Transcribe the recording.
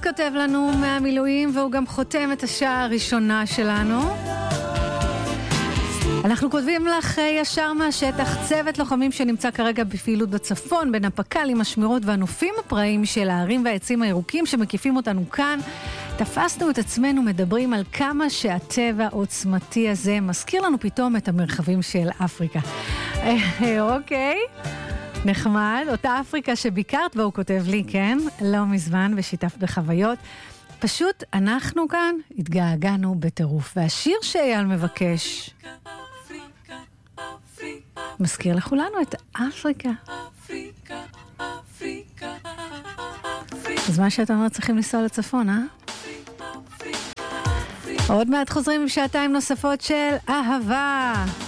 כותב לנו מהמילואים, והוא גם חותם את השעה הראשונה שלנו. אנחנו כותבים לך ישר מהשטח, צוות לוחמים שנמצא כרגע בפעילות בצפון, בין הפק"לים, השמירות והנופים הפראיים של הערים והעצים הירוקים שמקיפים אותנו כאן. תפסנו את עצמנו מדברים על כמה שהטבע עוצמתי הזה מזכיר לנו פתאום את המרחבים של אפריקה. אוקיי, נחמד. אותה אפריקה שביקרת, והוא כותב לי, כן, לא מזמן, ושיתף בחוויות. פשוט אנחנו כאן התגעגענו בטירוף, והשיר שאייל מבקש מזכיר לכולנו את אפריקה. אז מה שאתה אומר, צריכים לנסוע לצפון, עוד מעט חוזרים עם שעתיים נוספות של אהבה.